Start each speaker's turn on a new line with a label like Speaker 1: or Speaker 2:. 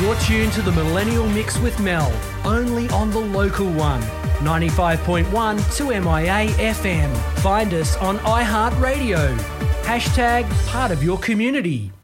Speaker 1: You're tuned to the Millennial Mix with Mel, only on the local one, 95.1 2MIA FM. Find us on iHeartRadio. # part of your community.